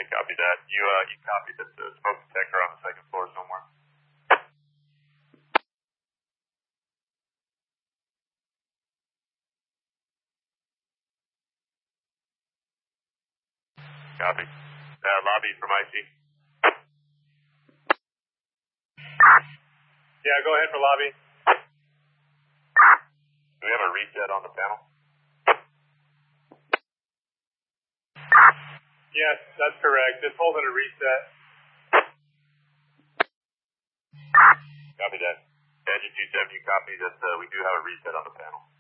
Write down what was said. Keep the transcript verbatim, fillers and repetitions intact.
Okay, copy that. You, uh, you copied that the smoke detector on the second floor somewhere. Copy. Uh, lobby from I C. Yeah, go ahead for lobby. Do we have a reset on the panel? Yes, that's correct. Just hold it a reset. Copy that. Engine two seventy, copy that uh, we do have a reset on the panel.